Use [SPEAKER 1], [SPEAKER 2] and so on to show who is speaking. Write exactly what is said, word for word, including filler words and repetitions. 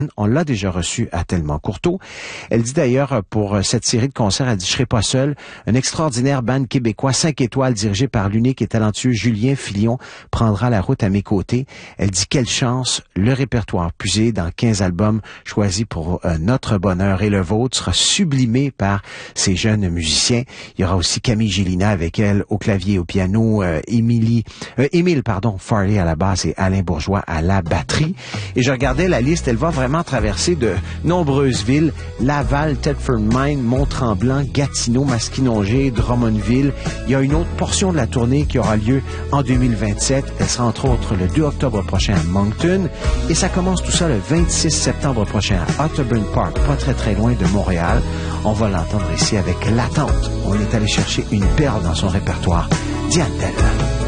[SPEAKER 1] On l'a déjà reçue à Tellement Courteau. Elle dit d'ailleurs pour cette série de concerts, elle dit « Je serai pas seule. Un extraordinaire band québécois, cinq étoiles, dirigé par l'unique et talentueux Julien Filion, prendra la route à mes côtés. » Elle dit « Quelle chance! Le répertoire puisé dans quinze albums choisis pour euh, notre bonheur et le vôtre sera sublimé par ces jeunes musiciens. » Il y aura aussi Camille Gélina avec elle au clavier et au piano, euh, Émilie, euh, Émile, pardon, Farley à la basse et Alain Bourgeois à la batterie. Et je regardais la liste, elle va vraiment traversée de nombreuses villes, Laval, Thetford Mines, Mont-Tremblant, Gatineau, Masquinongé, Drummondville. Il y a une autre portion de la tournée qui aura lieu en deux mille vingt-sept. Elle sera entre autres le deux octobre prochain à Moncton. Et ça commence tout ça le vingt-six septembre prochain à Otterburn Park, pas très très loin de Montréal. On va l'entendre ici avec L'Attente. On est allé chercher une perle dans son répertoire. Diane Tell.